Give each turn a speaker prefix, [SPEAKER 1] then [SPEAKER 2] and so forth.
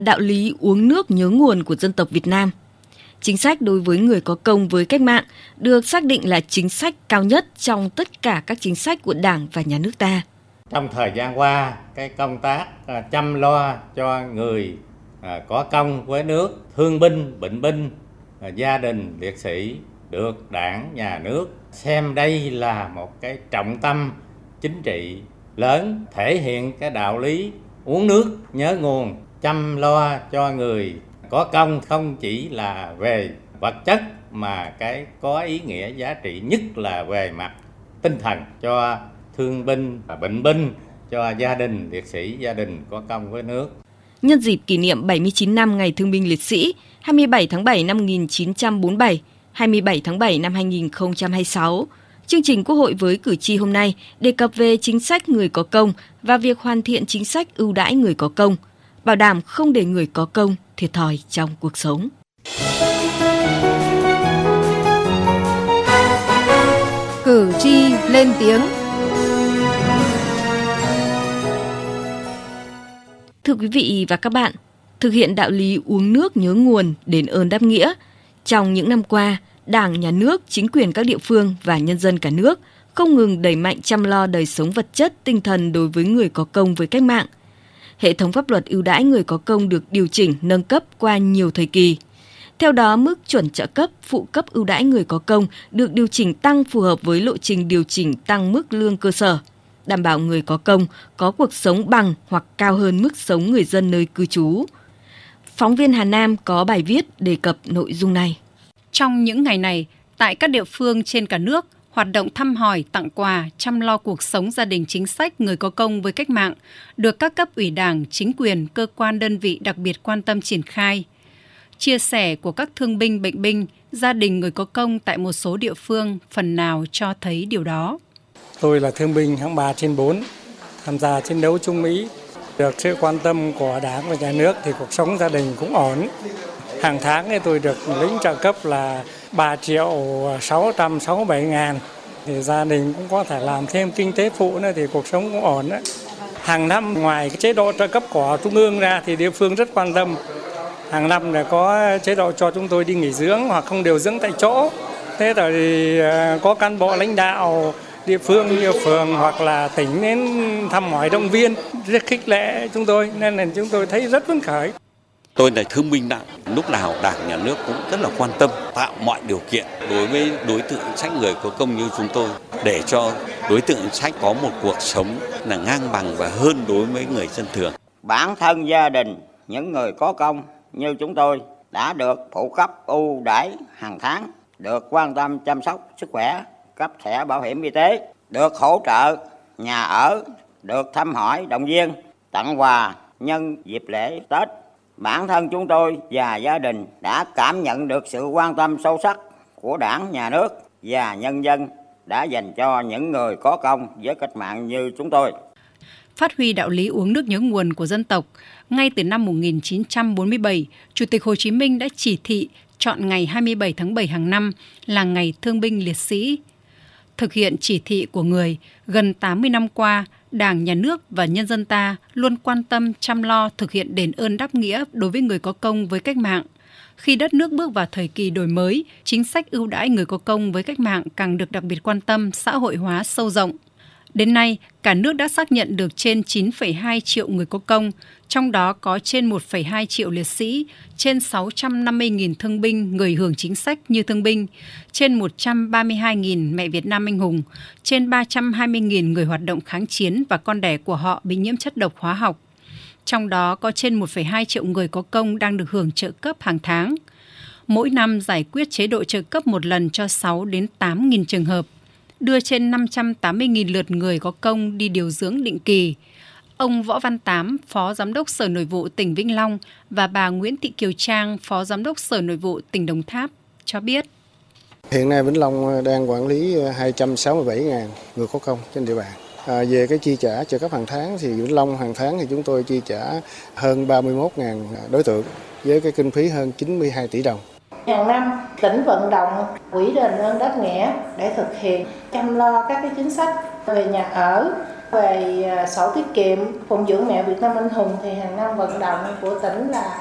[SPEAKER 1] đạo lý uống nước nhớ nguồn của dân tộc Việt Nam. Chính sách đối với người có công với cách mạng được xác định là chính sách cao nhất trong tất cả các chính sách của Đảng và Nhà nước ta.
[SPEAKER 2] Trong thời gian qua, cái công tác chăm lo cho người có công với nước, thương binh, bệnh binh, gia đình liệt sĩ được Đảng, Nhà nước xem đây là một cái trọng tâm chính trị lớn, thể hiện cái đạo lý uống nước nhớ nguồn, chăm lo cho người có công không chỉ là về vật chất mà cái có ý nghĩa giá trị nhất là về mặt tinh thần cho thương binh, bệnh binh, cho gia đình liệt sĩ, gia đình có công với nước.
[SPEAKER 1] Nhân dịp kỷ niệm 79 năm Ngày Thương binh Liệt sĩ 27 tháng 7 năm 1947, 27 tháng 7 năm 2026, chương trình Quốc hội với cử tri hôm nay đề cập về chính sách người có công và việc hoàn thiện chính sách ưu đãi người có công, bảo đảm không để người có công thiệt thòi trong cuộc sống.
[SPEAKER 3] Cử tri lên tiếng.
[SPEAKER 1] Thưa quý vị và các bạn, thực hiện đạo lý uống nước nhớ nguồn, đền ơn đáp nghĩa, trong những năm qua, Đảng, Nhà nước, chính quyền các địa phương và nhân dân cả nước không ngừng đẩy mạnh chăm lo đời sống vật chất, tinh thần đối với người có công với cách mạng. Hệ thống pháp luật ưu đãi người có công được điều chỉnh, nâng cấp qua nhiều thời kỳ. Theo đó, mức chuẩn trợ cấp, phụ cấp ưu đãi người có công được điều chỉnh tăng phù hợp với lộ trình điều chỉnh tăng mức lương cơ sở, đảm bảo người có công có cuộc sống bằng hoặc cao hơn mức sống người dân nơi cư trú. Phóng viên Hà Nam có bài viết đề cập nội dung này.
[SPEAKER 3] Trong những ngày này, tại các địa phương trên cả nước, hoạt động thăm hỏi, tặng quà, chăm lo cuộc sống gia đình chính sách người có công với cách mạng được các cấp ủy Đảng, chính quyền, cơ quan đơn vị đặc biệt quan tâm triển khai. Chia sẻ của các thương binh, bệnh binh, gia đình người có công tại một số địa phương phần nào cho thấy điều đó.
[SPEAKER 4] Tôi là thương binh hạng 3/4, tham gia chiến đấu Trung Mỹ. Được sự quan tâm của Đảng và Nhà nước thì cuộc sống gia đình cũng ổn. Hàng tháng thì tôi được lĩnh trợ cấp là 3.667.000. Thì gia đình cũng có thể làm thêm kinh tế phụ nữa thì cuộc sống cũng ổn. Hàng năm ngoài cái chế độ trợ cấp của Trung ương ra thì địa phương rất quan tâm. Hàng năm là có chế độ cho chúng tôi đi nghỉ dưỡng hoặc không điều dưỡng tại chỗ. Thế rồi thì có cán bộ lãnh đạo địa phương như phường hoặc là tỉnh đến thăm hỏi động viên, rất khích lệ chúng tôi nên là chúng tôi thấy rất phấn khởi.
[SPEAKER 5] Tôi là thương binh nặng, lúc nào Đảng, Nhà nước cũng rất là quan tâm tạo mọi điều kiện đối với đối tượng chính sách người có công như chúng tôi để cho đối tượng chính sách có một cuộc sống là ngang bằng và hơn đối với người dân thường.
[SPEAKER 6] Bản thân gia đình những người có công như chúng tôi đã được phụ cấp ưu đãi hàng tháng, được quan tâm chăm sóc sức khỏe, cấp thẻ bảo hiểm y tế, được hỗ trợ nhà ở, được thăm hỏi động viên, tặng quà nhân dịp lễ Tết. Bản thân chúng tôi và gia đình đã cảm nhận được sự quan tâm sâu sắc của Đảng, Nhà nước và nhân dân đã dành cho những người có công với cách mạng như chúng tôi.
[SPEAKER 3] Phát huy đạo lý uống nước nhớ nguồn của dân tộc, ngay từ năm 1947, Chủ tịch Hồ Chí Minh đã chỉ thị chọn ngày 27 tháng 7 hàng năm là Ngày Thương binh Liệt sĩ. Thực hiện chỉ thị của người, gần 80 năm qua, Đảng, Nhà nước và nhân dân ta luôn quan tâm chăm lo thực hiện đền ơn đáp nghĩa đối với người có công với cách mạng. Khi đất nước bước vào thời kỳ đổi mới, chính sách ưu đãi người có công với cách mạng càng được đặc biệt quan tâm, xã hội hóa sâu rộng. Đến nay, cả nước đã xác nhận được trên 9,2 triệu người có công, trong đó có trên 1,2 triệu liệt sĩ, trên 650.000 thương binh người hưởng chính sách như thương binh, trên 132.000 mẹ Việt Nam anh hùng, trên 320.000 người hoạt động kháng chiến và con đẻ của họ bị nhiễm chất độc hóa học. Trong đó có trên 1,2 triệu người có công đang được hưởng trợ cấp hàng tháng. Mỗi năm giải quyết chế độ trợ cấp một lần cho 6 đến 8.000 trường hợp, đưa trên 580.000 lượt người có công đi điều dưỡng định kỳ. Ông Võ Văn Tám, Phó Giám đốc Sở Nội vụ tỉnh Vĩnh Long và bà Nguyễn Thị Kiều Trang, Phó Giám đốc Sở Nội vụ tỉnh Đồng Tháp cho biết.
[SPEAKER 4] Hiện nay Vĩnh Long đang quản lý 267.000 người có công trên địa bàn. Về cái chi trả trợ cấp hàng tháng thì Vĩnh Long hàng tháng thì chúng tôi chi trả hơn 31.000 đối tượng với cái kinh phí hơn 92 tỷ đồng.
[SPEAKER 7] Hàng năm, tỉnh vận động quỹ đền ơn đáp nghĩa để thực hiện chăm lo các cái chính sách về nhà ở, Về sổ tiết kiệm phụng dưỡng mẹ Việt Nam anh hùng thì hàng năm vận động của tỉnh là